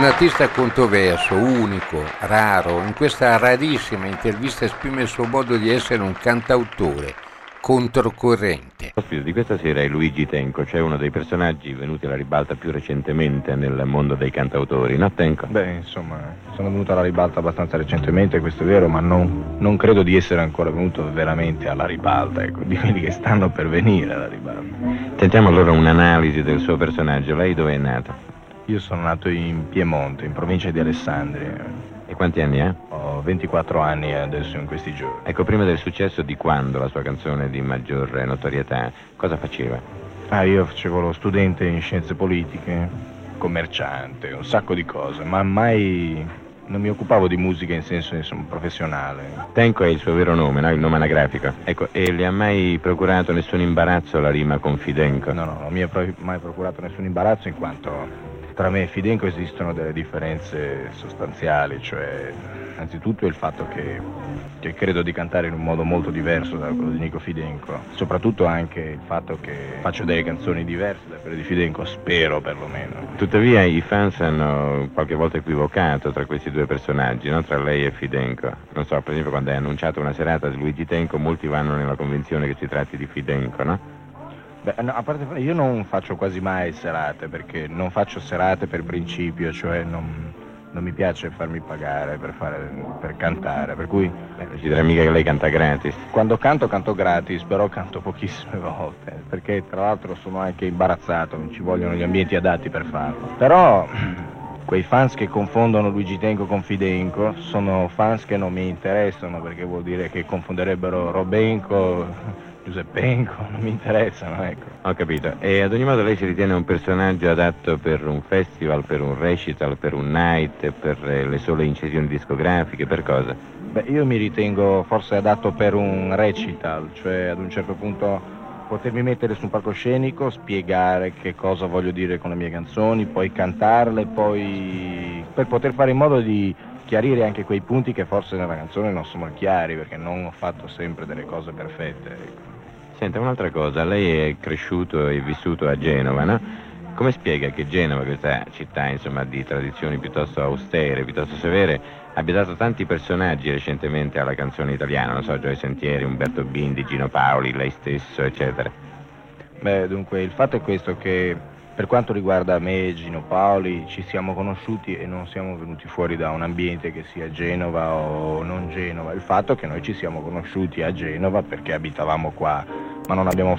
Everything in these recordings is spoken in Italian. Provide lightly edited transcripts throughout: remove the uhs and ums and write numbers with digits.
Un artista controverso, unico, raro, in questa rarissima intervista esprime il suo modo di essere un cantautore controcorrente. L'ospite di questa sera è Luigi Tenco, cioè uno dei personaggi venuti alla ribalta più recentemente nel mondo dei cantautori, no Tenco? Beh, insomma, sono venuto alla ribalta abbastanza recentemente, questo è vero, ma non credo di essere ancora venuto veramente alla ribalta, ecco, di quelli che stanno per venire alla ribalta. Sentiamo allora un'analisi del suo personaggio. Lei dove è nato? Io sono nato in Piemonte, in provincia di Alessandria. E quanti anni ha? Ho 24 anni adesso in questi giorni. Ecco, prima del successo di Quando, la sua canzone di maggior notorietà, cosa faceva? Io facevo lo studente in scienze politiche, commerciante, un sacco di cose, ma mai non mi occupavo di musica in senso insomma, professionale. Tenco è il suo vero nome, no? Il nome anagrafico. Ecco, e le ha mai procurato nessun imbarazzo la rima con Fidenco? No, non mi ha mai procurato nessun imbarazzo in quanto tra me e Fidenco esistono delle differenze sostanziali, cioè anzitutto il fatto che credo di cantare in un modo molto diverso da quello di Nico Fidenco, soprattutto anche il fatto che faccio delle canzoni diverse da quelle di Fidenco, spero perlomeno. Tuttavia i fans hanno qualche volta equivocato tra questi due personaggi, no? Tra lei e Fidenco. Non so, per esempio quando hai annunciato una serata di Luigi Tenco, molti vanno nella convinzione che si tratti di Fidenco, no? Beh, no, a parte io non faccio quasi mai serate, perché non faccio serate per principio, cioè non mi piace farmi pagare per cantare, per cui... Non ci dirà mica che lei canta gratis. Quando canto gratis, però canto pochissime volte, perché tra l'altro sono anche imbarazzato, non ci vogliono gli ambienti adatti per farlo. Però quei fans che confondono Luigi Tenco con Fidenco sono fans che non mi interessano, perché vuol dire che confonderebbero Robenco, Giuseppenco, non mi interessano, ecco. Ho capito. E ad ogni modo lei si ritiene un personaggio adatto per un festival, per un recital, per un night, per le sole incisioni discografiche, per cosa? Beh, io mi ritengo forse adatto per un recital, cioè ad un certo punto potermi mettere su un palcoscenico, spiegare che cosa voglio dire con le mie canzoni, poi cantarle, poi per poter fare in modo di chiarire anche quei punti che forse nella canzone non sono chiari, perché non ho fatto sempre delle cose perfette, ecco. Senta, un'altra cosa, lei è cresciuto e vissuto a Genova, no? Come spiega che Genova, questa città insomma di tradizioni piuttosto austere, piuttosto severe, abbia dato tanti personaggi recentemente alla canzone italiana, non so, Gioia Sentieri, Umberto Bindi, Gino Paoli, lei stesso, eccetera? Beh, dunque, il fatto è questo, che per quanto riguarda me e Gino Paoli ci siamo conosciuti e non siamo venuti fuori da un ambiente che sia Genova o non Genova. Il fatto è che noi ci siamo conosciuti a Genova perché abitavamo qua, ma non abbiamo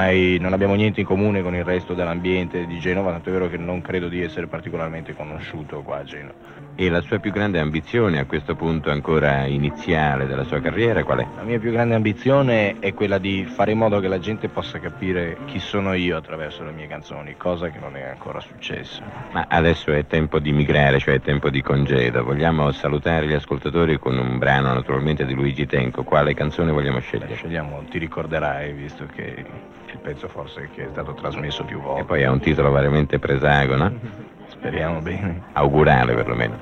niente in comune con il resto dell'ambiente di Genova, tanto è vero che non credo di essere particolarmente conosciuto qua a Genova. E la sua più grande ambizione a questo punto ancora iniziale della sua carriera qual è? La mia più grande ambizione è quella di fare in modo che la gente possa capire chi sono io attraverso le mie canzoni, cosa che non è ancora successa. Ma adesso è tempo di migrare, cioè è tempo di congedo. Vogliamo salutare gli ascoltatori con un brano naturalmente di Luigi Tenco. Quale canzone vogliamo scegliere? Scegliamo Ti ricorderai, visto che è il pezzo forse che è stato trasmesso più volte. E poi ha un titolo veramente presago, no? Speriamo bene. Augurale perlomeno.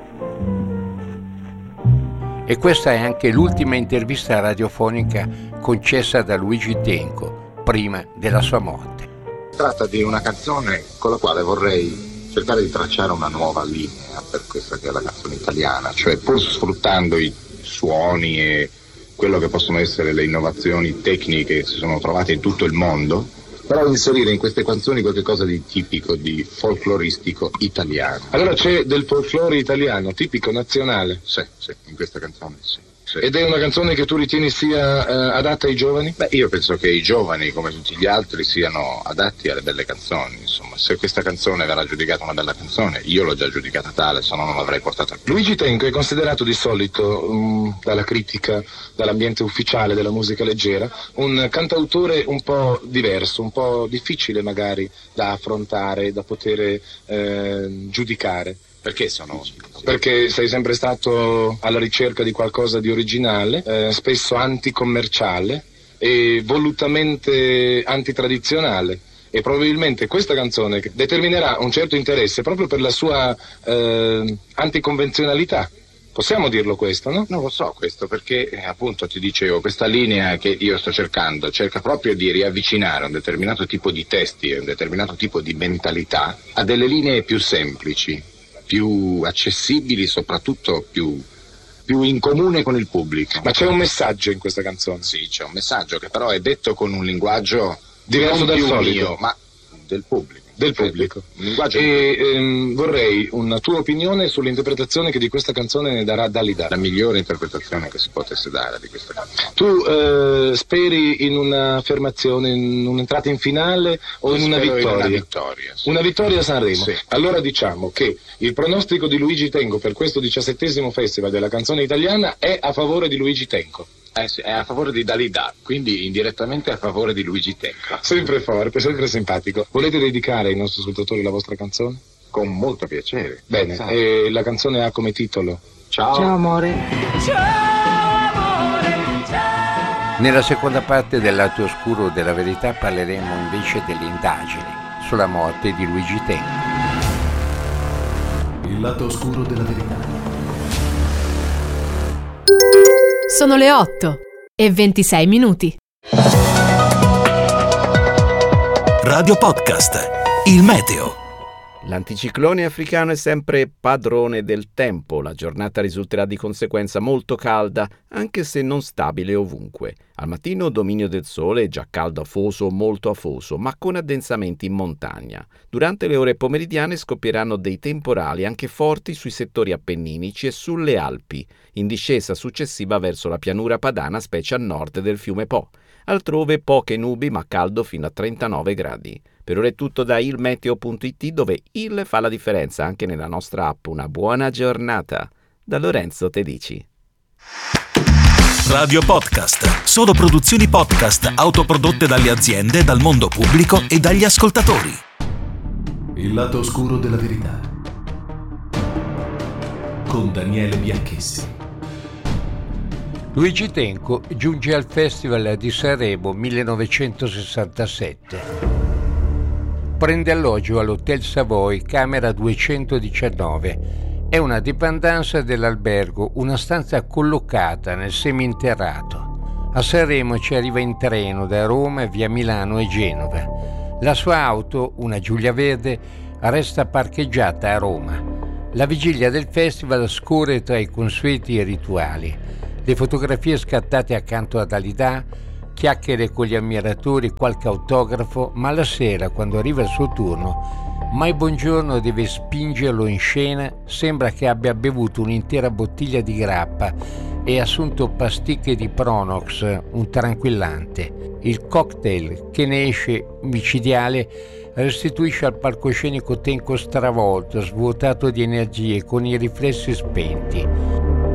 E questa è anche l'ultima intervista radiofonica concessa da Luigi Tenco prima della sua morte. Si tratta di una canzone con la quale vorrei cercare di tracciare una nuova linea per questa che è la canzone italiana, cioè pur sfruttando i suoni e quello che possono essere le innovazioni tecniche che si sono trovate in tutto il mondo, però inserire in queste canzoni qualcosa di tipico, di folcloristico italiano. Allora c'è del folklore italiano, tipico, nazionale? Sì, in questa canzone sì. Ed è una canzone che tu ritieni sia adatta ai giovani? Beh, io penso che i giovani, come tutti gli altri, siano adatti alle belle canzoni, insomma. Se questa canzone verrà giudicata una bella canzone, io l'ho già giudicata tale, se no non l'avrei portata qui. Luigi Tenco è considerato di solito, dalla critica, dall'ambiente ufficiale della musica leggera, un cantautore un po' diverso, un po' difficile magari da affrontare, da poter giudicare. Perché sono? Perché sei sempre stato alla ricerca di qualcosa di originale, spesso anticommerciale e volutamente antitradizionale. E probabilmente questa canzone determinerà un certo interesse proprio per la sua anticonvenzionalità. Possiamo dirlo questo, no? Non lo so questo, perché appunto ti dicevo, questa linea che io sto cercando cerca proprio di riavvicinare un determinato tipo di testi e un determinato tipo di mentalità a delle linee più semplici. più accessibili, soprattutto più in comune con il pubblico. Ma c'è un messaggio in questa canzone? Sì, c'è un messaggio che però è detto con un linguaggio diverso non dal più solito, mio, ma del pubblico. Del pubblico. Un linguaggio vorrei una tua opinione sull'interpretazione che di questa canzone ne darà Dalida. la migliore interpretazione che si potesse dare di questa canzone. Tu speri in un'affermazione, in un'entrata in finale o in una Spero vittoria? Una vittoria, sì. Una vittoria a Sanremo. Sì. Allora diciamo che il pronostico di Luigi Tenco per questo 17° Festival della canzone italiana è a favore di Luigi Tenco. Sì, è a favore di Dalida, quindi indirettamente a favore di Luigi Tenco. Sempre forte, sempre simpatico. Volete dedicare ai nostri ascoltatori la vostra canzone? Con molto piacere. Bene, Esatto. e la canzone ha come titolo? Ciao. amore. Nella seconda parte del lato oscuro della verità parleremo invece delle indagini sulla morte di Luigi Tenco. Il lato oscuro della verità. Sono le 8:26. Radio Podcast. Il meteo. L'anticiclone africano è sempre padrone del tempo. La giornata risulterà di conseguenza molto calda, anche se non stabile ovunque. Al mattino dominio del sole, già caldo afoso o molto afoso, ma con addensamenti in montagna. Durante le ore pomeridiane scoppieranno dei temporali anche forti sui settori appenninici e sulle Alpi, in discesa successiva verso la pianura padana, specie a nord del fiume Po. Altrove poche nubi ma caldo fino a 39 gradi. Per ora è tutto da ilmeteo.it, dove il fa la differenza anche nella nostra app. Una buona giornata. Da Lorenzo Tedici. Radio Podcast. Solo produzioni podcast autoprodotte dalle aziende, dal mondo pubblico e dagli ascoltatori. Il lato oscuro della verità. Con Daniele Bianchessi. Luigi Tenco giunge al Festival di Sanremo 1967. Prende alloggio all'Hotel Savoy, camera 219. È una dépendance dell'albergo, una stanza collocata nel seminterrato. A Sanremo ci arriva in treno da Roma via Milano e Genova. La sua auto, una Giulia Verde, resta parcheggiata a Roma. La vigilia del festival scorre tra i consueti rituali. Le fotografie scattate accanto a Dalida, chiacchiere con gli ammiratori, qualche autografo, ma la sera, quando arriva il suo turno, Mai Buongiorno deve spingerlo in scena. Sembra che abbia bevuto un'intera bottiglia di grappa e assunto pasticche di Pronox, un tranquillante. Il cocktail che ne esce micidiale restituisce al palcoscenico Tenco stravolto, svuotato di energie, con i riflessi spenti.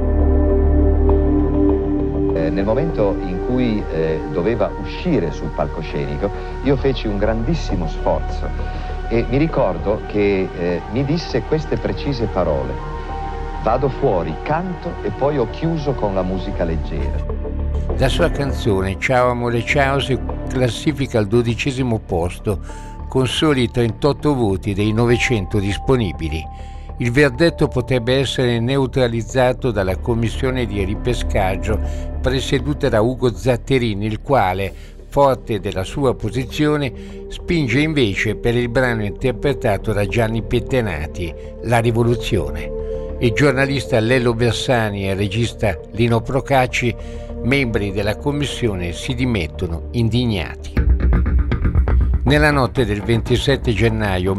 Nel momento in cui doveva uscire sul palcoscenico, io feci un grandissimo sforzo e mi ricordo che mi disse queste precise parole: vado fuori, canto e poi ho chiuso con la musica leggera. La sua canzone Ciao amore ciao si classifica al 12° posto con soli 38 voti dei 900 disponibili. Il verdetto potrebbe essere neutralizzato dalla commissione di ripescaggio presieduta da Ugo Zatterini, il quale, forte della sua posizione, spinge invece per il brano interpretato da Gianni Pettenati, La Rivoluzione. Il giornalista Lello Bersani e il regista Lino Procacci, membri della commissione, si dimettono indignati. Nella notte del 27 gennaio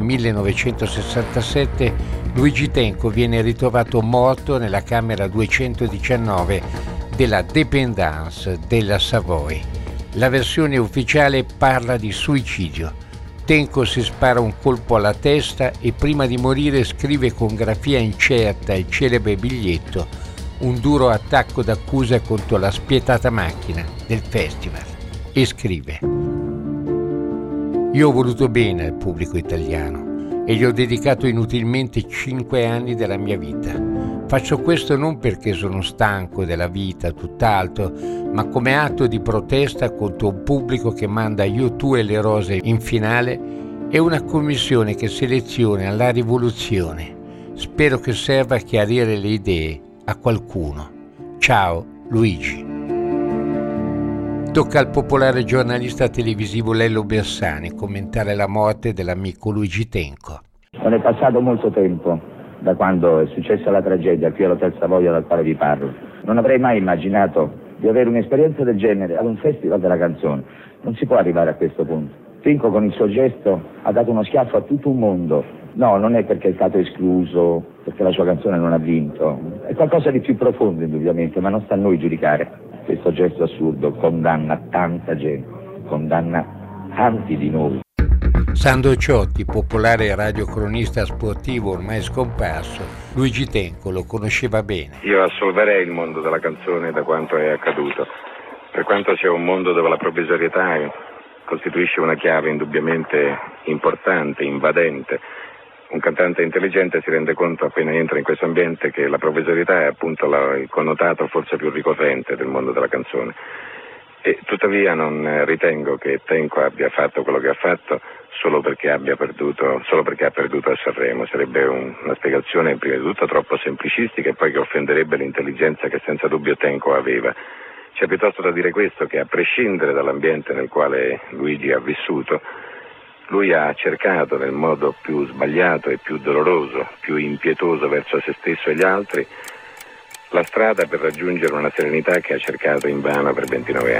1967 Luigi Tenco viene ritrovato morto nella camera 219 della dépendance della Savoy. La versione ufficiale parla di suicidio. Tenco si spara un colpo alla testa e prima di morire scrive con grafia incerta il celebre biglietto: un duro attacco d'accusa contro la spietata macchina del festival. E scrive: io ho voluto bene al pubblico italiano e gli ho dedicato inutilmente 5 anni della mia vita. Faccio questo non perché sono stanco della vita, tutt'altro, ma come atto di protesta contro un pubblico che manda Io, tu e le rose in finale e una commissione che seleziona La Rivoluzione. Spero che serva a chiarire le idee a qualcuno. Ciao, Luigi. Tocca al popolare giornalista televisivo Lello Bersani commentare la morte dell'amico Luigi Tenco. Non è passato molto tempo da quando è successa la tragedia qui all'Hotel Savoia dal quale vi parlo. Non avrei mai immaginato di avere un'esperienza del genere ad un festival della canzone. Non si può arrivare a questo punto. Tinko con il suo gesto ha dato uno schiaffo a tutto un mondo. No, non è perché è stato escluso, perché la sua canzone non ha vinto. È qualcosa di più profondo indubbiamente, ma non sta a noi giudicare. Questo gesto assurdo condanna tanta gente, condanna tanti di noi. Sandro Ciotti, popolare radiocronista sportivo ormai scomparso, Luigi Tenco lo conosceva bene. Io assolverei il mondo della canzone da quanto è accaduto, per quanto sia un mondo dove la provvisorietà costituisce una chiave indubbiamente importante, invadente. Un cantante intelligente si rende conto appena entra in questo ambiente che la provvisorietà è appunto il connotato forse più ricorrente del mondo della canzone. E tuttavia non ritengo che Tenco abbia fatto quello che ha fatto solo perché ha perduto a Sanremo. Sarebbe una spiegazione prima di tutto troppo semplicistica e poi che offenderebbe l'intelligenza che senza dubbio Tenco aveva. C'è piuttosto da dire questo, che a prescindere dall'ambiente nel quale Luigi ha vissuto, lui ha cercato nel modo più sbagliato e più doloroso, più impietoso verso se stesso e gli altri, la strada per raggiungere una serenità che ha cercato invano per 29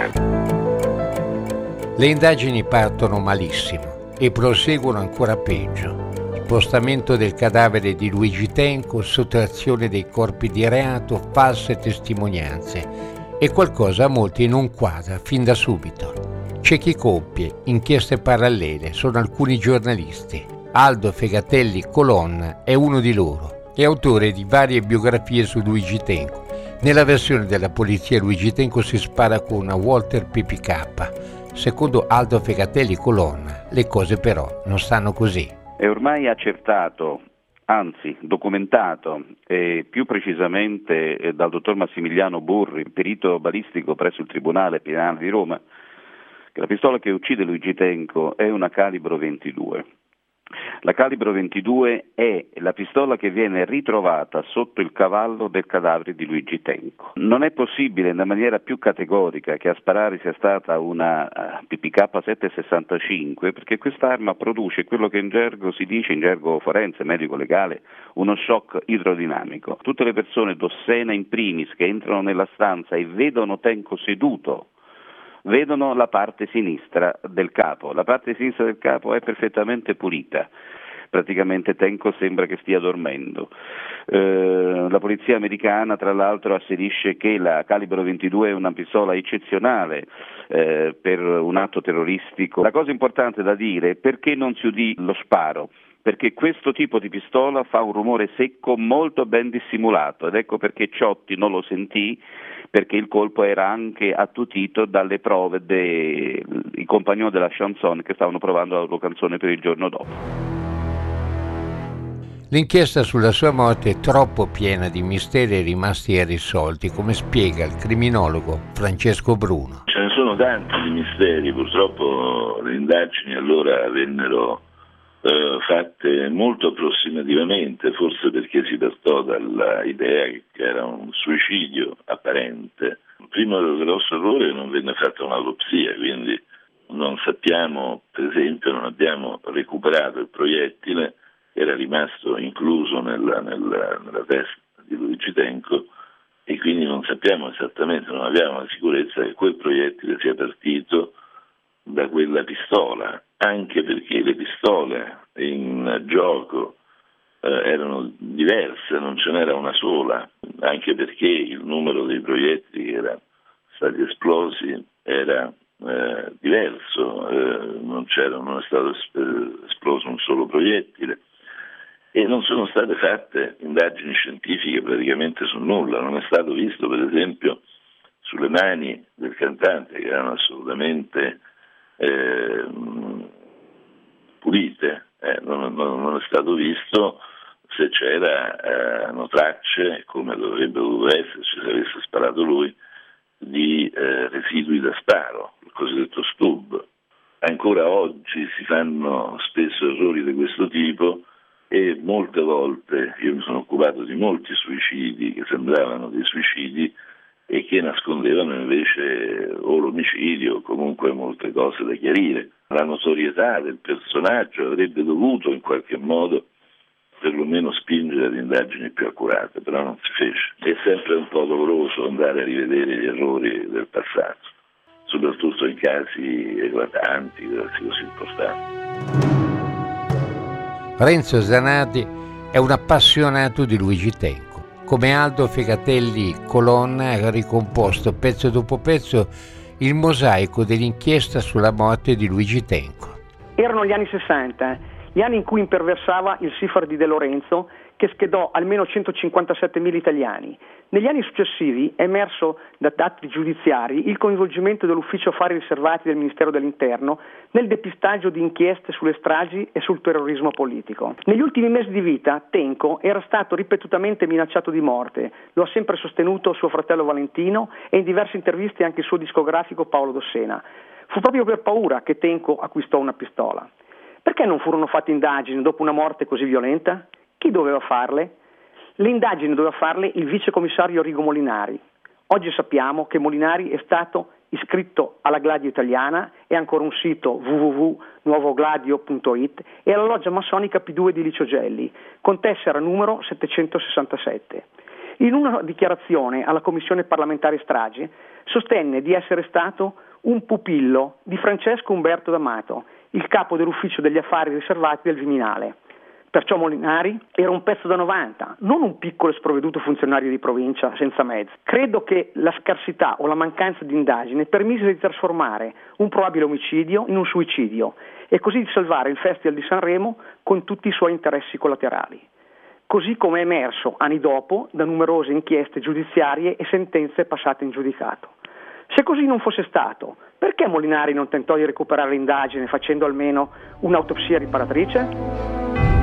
anni. Le indagini partono malissimo e proseguono ancora peggio. Spostamento del cadavere di Luigi Tenco, sottrazione dei corpi di reato, false testimonianze e qualcosa a molti non quadra fin da subito. C'è chi compie inchieste parallele, sono alcuni giornalisti. Aldo Fegatelli Colonna è uno di loro, è autore di varie biografie su Luigi Tenco. Nella versione della polizia Luigi Tenco si spara con una Walter PPK. Secondo Aldo Fegatelli Colonna, le cose però non stanno così. È ormai accertato, anzi documentato, e più precisamente dal dottor Massimiliano Burri, perito balistico presso il Tribunale Penale di Roma, che la pistola che uccide Luigi Tenco è una calibro 22. La calibro 22 è la pistola che viene ritrovata sotto il cavallo del cadavere di Luigi Tenco. Non è possibile in maniera più categorica che a sparare sia stata una PPK 765, perché quest'arma produce quello che in gergo si dice, in gergo forense, medico-legale, uno shock idrodinamico. Tutte le persone, Dossena in primis, che entrano nella stanza e vedono Tenco seduto, vedono la parte sinistra del capo. La parte sinistra del capo è perfettamente pulita. Praticamente Tenco sembra che stia dormendo. La polizia americana tra l'altro asserisce che la calibro 22 è una pistola eccezionale per un atto terroristico. La cosa importante da dire è perché non si udì lo sparo. Perché questo tipo di pistola fa un rumore secco molto ben dissimulato ed ecco perché Ciotti non lo sentì, perché il colpo era anche attutito dalle prove dei compagni della chanson che stavano provando la loro canzone per il giorno dopo. L'inchiesta sulla sua morte è troppo piena di misteri rimasti irrisolti, come spiega il criminologo Francesco Bruno. Ce ne sono tanti di misteri, purtroppo le indagini allora vennero fatte molto approssimativamente, forse perché si partò dall'idea che era un suicidio apparente. Il primo grosso errore non venne fatta un'autopsia, quindi non sappiamo, per esempio, non abbiamo recuperato il proiettile che era rimasto incluso nella testa di Luigi Tenco e quindi non sappiamo esattamente, non abbiamo la sicurezza che quel proiettile sia partito da quella pistola, anche perché le pistole in gioco erano diverse, non ce n'era una sola, anche perché il numero dei proiettili che erano stati esplosi era diverso, non è stato esploso un solo proiettile e non sono state fatte indagini scientifiche praticamente su nulla, non è stato visto per esempio sulle mani del cantante che erano assolutamente pulite, non è stato visto se c'erano tracce, come dovrebbe dovuto esserci se avesse sparato lui, di residui da sparo, il cosiddetto stub. Ancora oggi si fanno spesso errori di questo tipo e molte volte io mi sono occupato di molti suicidi che sembravano dei suicidi e che nascondevano invece o l'omicidio o comunque molte cose da chiarire. La notorietà del personaggio avrebbe dovuto in qualche modo perlomeno spingere di indagini più accurate, però non si fece. È sempre un po' doloroso andare a rivedere gli errori del passato, soprattutto in casi eclatanti, così importanti. Renzo Zanardi è un appassionato di Luigi Tenco. Come Aldo Fegatelli Colonna ha ricomposto pezzo dopo pezzo il mosaico dell'inchiesta sulla morte di Luigi Tenco. Erano gli anni 60, gli anni in cui imperversava il SIFAR di De Lorenzo, che schedò almeno 157.000 italiani. Negli anni successivi è emerso da dati giudiziari il coinvolgimento dell'Ufficio Affari Riservati del Ministero dell'Interno nel depistaggio di inchieste sulle stragi e sul terrorismo politico. Negli ultimi mesi di vita Tenco era stato ripetutamente minacciato di morte, lo ha sempre sostenuto suo fratello Valentino e in diverse interviste anche il suo discografico Paolo Dossena. Fu proprio per paura che Tenco acquistò una pistola. Perché non furono fatte indagini dopo una morte così violenta? Chi doveva farle? Le indagini doveva farle il vicecommissario Arrigo Molinari. Oggi sappiamo che Molinari è stato iscritto alla Gladio Italiana e ha ancora un sito www.nuovogladio.it e alla loggia massonica P2 di Licio Gelli, con tessera numero 767. In una dichiarazione alla Commissione parlamentare stragi sostenne di essere stato un pupillo di Francesco Umberto D'Amato, il capo dell'ufficio degli affari riservati del Viminale. Perciò Molinari era un pezzo da 90, non un piccolo e sprovveduto funzionario di provincia senza mezzi. Credo che la scarsità o la mancanza di indagine permise di trasformare un probabile omicidio in un suicidio e così di salvare il Festival di Sanremo con tutti i suoi interessi collaterali. Così come è emerso anni dopo da numerose inchieste giudiziarie e sentenze passate in giudicato. Se così non fosse stato, perché Molinari non tentò di recuperare l'indagine facendo almeno un'autopsia riparatrice?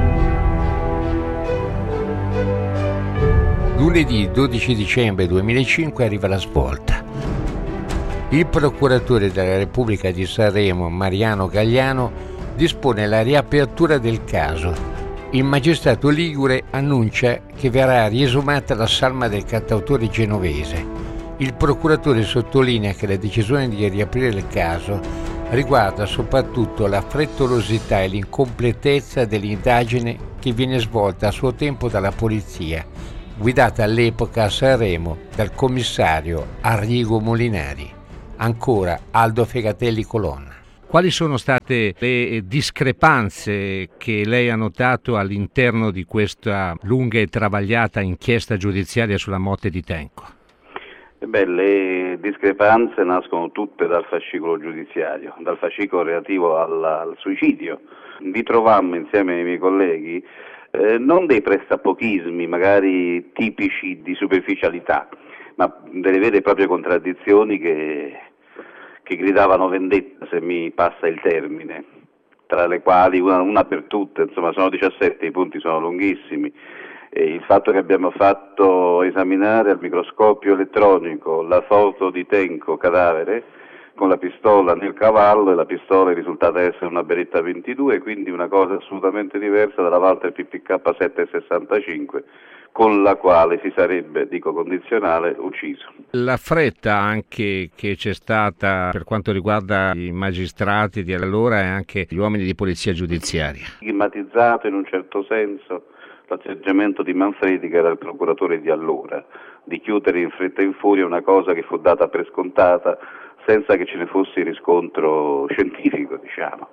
Lunedì 12 dicembre 2005 arriva la svolta. Il procuratore della Repubblica di Sanremo, Mariano Gagliano, dispone la riapertura del caso. Il magistrato ligure annuncia che verrà riesumata la salma del cantautore genovese. Il procuratore sottolinea che la decisione di riaprire il caso riguarda soprattutto la frettolosità e l'incompletezza dell'indagine che viene svolta a suo tempo dalla polizia, guidata all'epoca a Sanremo dal commissario Arrigo Molinari. Ancora Aldo Fegatelli Colonna. Quali sono state le discrepanze che lei ha notato all'interno di questa lunga e travagliata inchiesta giudiziaria sulla morte di Tenco? Le discrepanze nascono tutte dal fascicolo giudiziario, dal fascicolo relativo al suicidio. Vi trovammo insieme ai miei colleghi non dei pressapochismi magari tipici di superficialità, ma delle vere e proprie contraddizioni che gridavano vendetta, se mi passa il termine, tra le quali una per tutte, insomma sono 17, i punti sono lunghissimi. Il fatto che abbiamo fatto esaminare al microscopio elettronico la foto di Tenco cadavere con la pistola nel cavallo, e la pistola è risultata essere una Beretta 22, quindi una cosa assolutamente diversa dalla Walther PPK 765 con la quale si sarebbe, dico condizionale, ucciso. La fretta anche che c'è stata per quanto riguarda i magistrati di allora e anche gli uomini di polizia giudiziaria. Stigmatizzato in un certo senso l'atteggiamento di Manfredi, che era il procuratore di allora, di chiudere in fretta e in furia una cosa che fu data per scontata senza che ce ne fosse il riscontro scientifico, diciamo.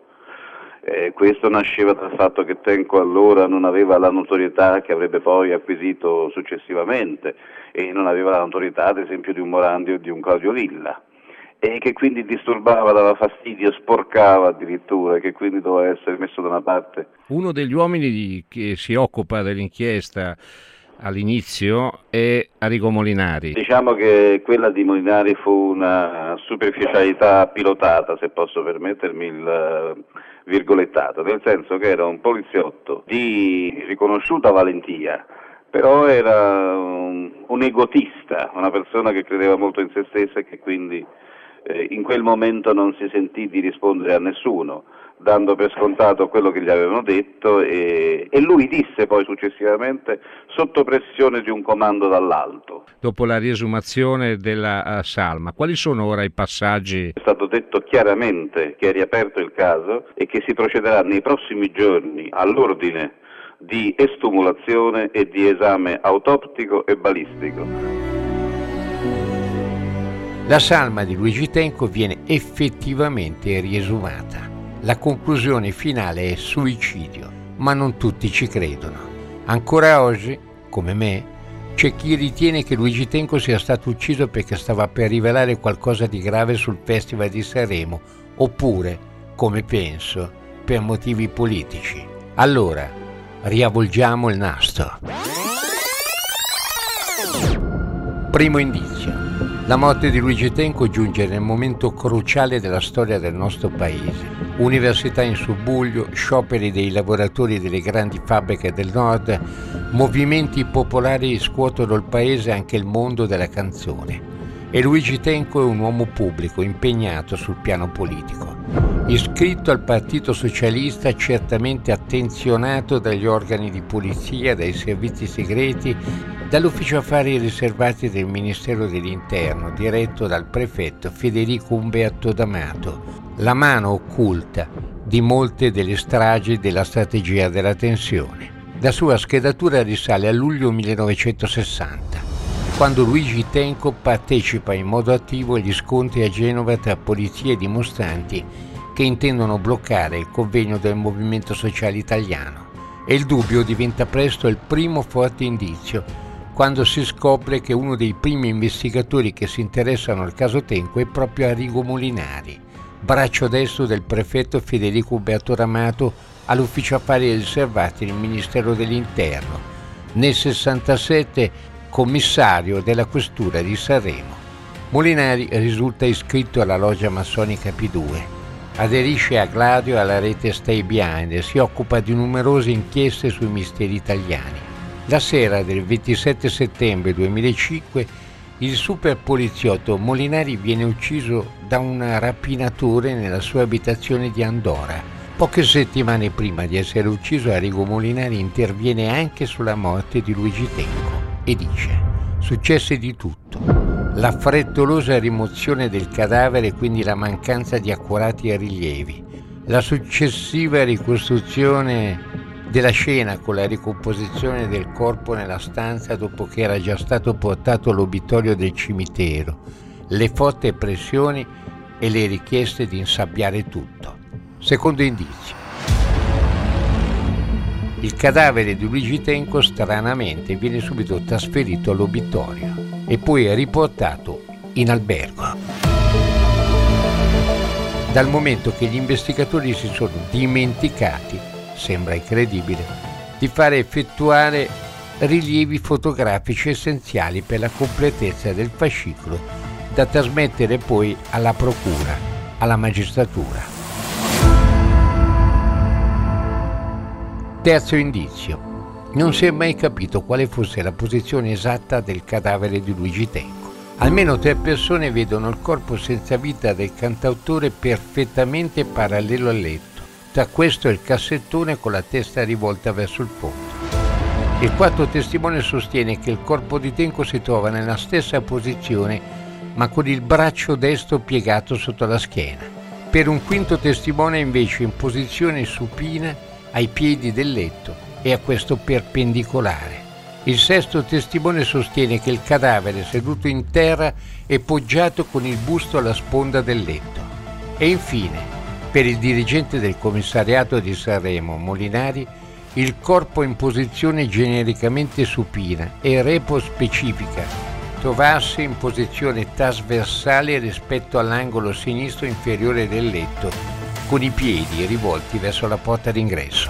Questo nasceva dal fatto che Tenco allora non aveva la notorietà che avrebbe poi acquisito successivamente e non aveva la notorietà ad esempio di un Morandi o di un Claudio Villa, e che quindi disturbava, dava fastidio, sporcava addirittura, e che quindi doveva essere messo da una parte. Uno degli uomini che si occupa dell'inchiesta all'inizio è Arrigo Molinari. Diciamo che quella di Molinari fu una superficialità pilotata, se posso permettermi il virgolettato, nel senso che era un poliziotto di riconosciuta valentia, però era un egotista, una persona che credeva molto in se stessa e che quindi in quel momento non si sentì di rispondere a nessuno, dando per scontato quello che gli avevano detto, e lui disse poi successivamente sotto pressione di un comando dall'alto. Dopo la riesumazione della salma, quali sono ora i passaggi? È stato detto chiaramente che è riaperto il caso e che si procederà nei prossimi giorni all'ordine di estumulazione e di esame autoptico e balistico. La salma di Luigi Tenco viene effettivamente riesumata. La conclusione finale è suicidio, ma non tutti ci credono. Ancora oggi, come me, c'è chi ritiene che Luigi Tenco sia stato ucciso perché stava per rivelare qualcosa di grave sul Festival di Sanremo, oppure, come penso, per motivi politici. Allora, riavvolgiamo il nastro. Primo indizio. La morte di Luigi Tenco giunge nel momento cruciale della storia del nostro paese. Università in subbuglio, scioperi dei lavoratori delle grandi fabbriche del nord, movimenti popolari scuotono il paese e anche il mondo della canzone. E Luigi Tenco è un uomo pubblico impegnato sul piano politico. Iscritto al Partito Socialista, certamente attenzionato dagli organi di polizia, dai servizi segreti, dall'ufficio affari riservati del Ministero dell'Interno, diretto dal prefetto Federico Umberto D'Amato, la mano occulta di molte delle stragi della strategia della tensione. La sua schedatura risale a luglio 1960, quando Luigi Tenco partecipa in modo attivo agli scontri a Genova tra polizia e dimostranti che intendono bloccare il convegno del Movimento Sociale Italiano. E il dubbio diventa presto il primo forte indizio, quando si scopre che uno dei primi investigatori che si interessano al caso Tenco è proprio Arrigo Molinari, braccio destro del prefetto Federico Umberto D'Amato all'ufficio affari riservati del Ministero dell'Interno, nel 67 commissario della questura di Sanremo. Molinari risulta iscritto alla loggia massonica P2, aderisce a Gladio e alla rete Stay Behind e si occupa di numerose inchieste sui misteri italiani. La sera del 27 settembre 2005 il super poliziotto Molinari viene ucciso da un rapinatore nella sua abitazione di Andora. Poche settimane prima di essere ucciso, Arrigo Molinari interviene anche sulla morte di Luigi Tenco e dice: successe di tutto. La frettolosa rimozione del cadavere e quindi la mancanza di accurati rilievi, la successiva ricostruzione della scena con la ricomposizione del corpo nella stanza dopo che era già stato portato all'obitorio del cimitero, le forti pressioni e le richieste di insabbiare tutto. Secondo indizio. Il cadavere di Luigi Tenco stranamente viene subito trasferito all'obitorio e poi è riportato in albergo. Dal momento che gli investigatori si sono dimenticati, sembra incredibile, di fare effettuare rilievi fotografici essenziali per la completezza del fascicolo da trasmettere poi alla procura, alla magistratura. Terzo indizio. Non si è mai capito quale fosse la posizione esatta del cadavere di Luigi Tenco. Almeno 3 persone vedono il corpo senza vita del cantautore perfettamente parallelo al letto. Tra questo e il cassettone con la testa rivolta verso il fondo. Il quarto testimone sostiene che il corpo di Tenco si trova nella stessa posizione, ma con il braccio destro piegato sotto la schiena. Per un quinto testimone invece in posizione supina ai piedi del letto e a questo perpendicolare. Il sesto testimone sostiene che il cadavere seduto in terra è poggiato con il busto alla sponda del letto. E infine, per il dirigente del commissariato di Sanremo, Molinari, il corpo in posizione genericamente supina e repo specifica trovarsi in posizione trasversale rispetto all'angolo sinistro inferiore del letto, con i piedi rivolti verso la porta d'ingresso.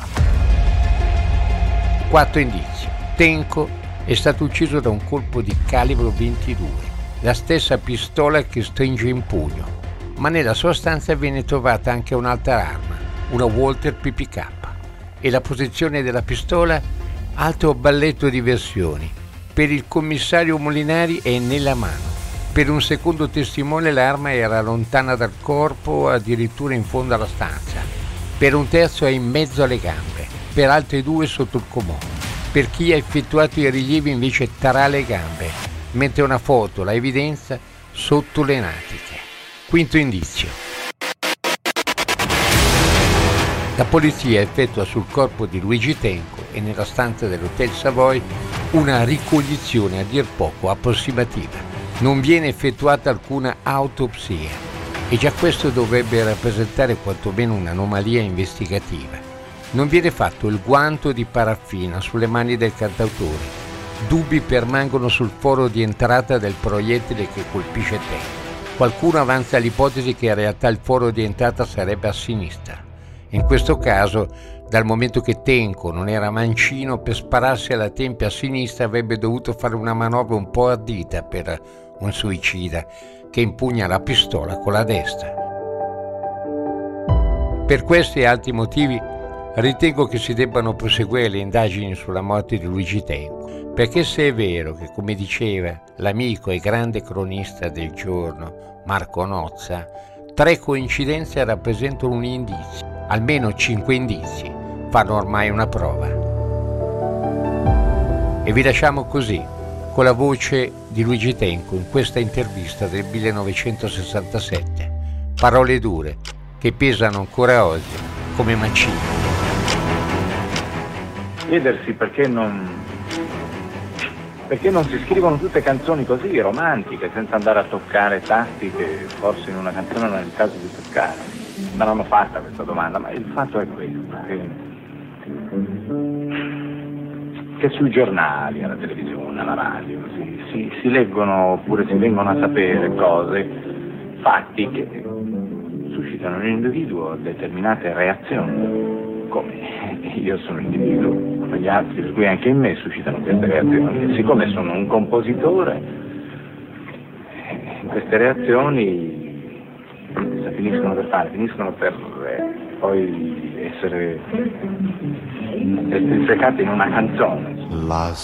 Quarto indizio. Tenco è stato ucciso da un colpo di calibro 22, la stessa pistola che stringe in pugno, ma nella sua stanza viene trovata anche un'altra arma, una Walther PPK, e la posizione della pistola, altro balletto di versioni. Per il commissario Molinari è nella mano. Per un secondo testimone l'arma era lontana dal corpo, addirittura in fondo alla stanza. Per un terzo è in mezzo alle gambe, per altri 2 sotto il comòdo. Per chi ha effettuato i rilievi invece tra le gambe, mentre una foto la evidenza sotto le natiche. Quinto indizio. La polizia effettua sul corpo di Luigi Tenco e nella stanza dell'Hotel Savoy una ricognizione a dir poco approssimativa. Non viene effettuata alcuna autopsia e già questo dovrebbe rappresentare quantomeno un'anomalia investigativa. Non viene fatto il guanto di paraffina sulle mani del cantautore. Dubbi permangono sul foro di entrata del proiettile che colpisce te. Qualcuno avanza l'ipotesi che in realtà il foro di entrata sarebbe a sinistra. In questo caso, dal momento che Tenco non era mancino, per spararsi alla tempia a sinistra avrebbe dovuto fare una manovra un po' ardita per un suicida che impugna la pistola con la destra. Per questi e altri motivi ritengo che si debbano proseguire le indagini sulla morte di Luigi Tenco, perché se è vero che, come diceva l'amico e grande cronista del giorno Marco Nozza, 3 coincidenze rappresentano un indizio, almeno 5 indizi fanno ormai una prova. E vi lasciamo così, con la voce di Luigi Tenco in questa intervista del 1967. Parole dure che pesano ancora oggi come macigni. Chiedersi perché non si scrivono tutte canzoni così romantiche, senza andare a toccare tasti che forse in una canzone non è il caso di toccare. Me l'hanno fatta questa domanda, ma il fatto è questo, che sui giornali, alla televisione, alla radio, si leggono oppure si vengono a sapere cose, fatti che suscitano nell'individuo determinate reazioni, come io sono un individuo come gli altri, per cui anche in me suscitano queste reazioni. E siccome sono un compositore, queste reazioni finiscono per poi essere esplicate in una canzone. Las